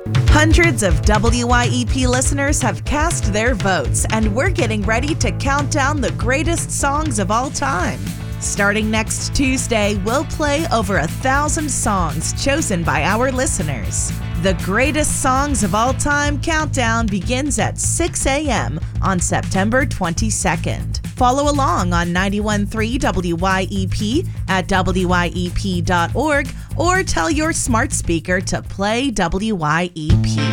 Hundreds of WYEP listeners have cast their votes, and we're getting ready to count down the greatest songs of all time. Starting next Tuesday, we'll play over 1,000 songs chosen by our listeners. The Greatest Songs of All Time countdown begins at 6 a.m. on September 22nd. Follow along on 91.3 WYEP at WYEP.org or tell your smart speaker to play WYEP.